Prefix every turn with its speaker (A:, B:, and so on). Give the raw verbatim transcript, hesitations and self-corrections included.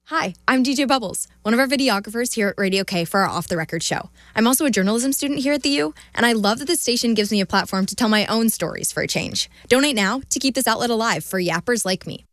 A: Hi, I'm D J Bubbles, one of our videographers here at Radio K for our Off the Record show. I'm also a journalism student here at the U, and I love that this station gives me a platform to tell my own stories for a change. Donate now to keep this outlet alive for yappers like me.